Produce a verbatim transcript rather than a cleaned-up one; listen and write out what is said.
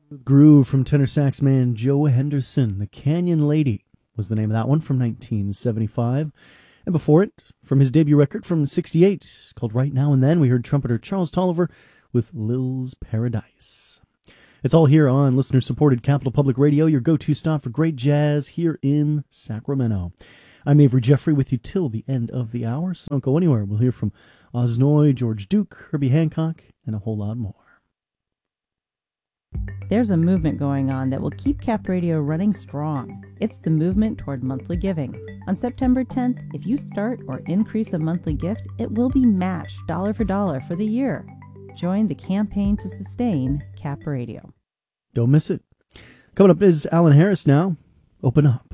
Groove from tenor sax man Joe Henderson. The Canyon Lady was the name of that one from nineteen seventy-five. And before it, from his debut record from sixty-eight, called Right Now and Then, we heard trumpeter Charles Tolliver with Lil's Paradise. It's all here on listener-supported Capital Public Radio, your go-to stop for great jazz here in Sacramento. I'm Avery Jeffrey with you till the end of the hour, so don't go anywhere. We'll hear from Oz Noy, George Duke, Herbie Hancock, and a whole lot more. There's a movement going on that will keep Cap Radio running strong. It's the movement toward monthly giving. On September tenth, if you start or increase a monthly gift, it will be matched dollar for dollar for the year. Join the campaign to sustain Cap Radio. Don't miss it. Coming up is Alan Harris now. Open Up.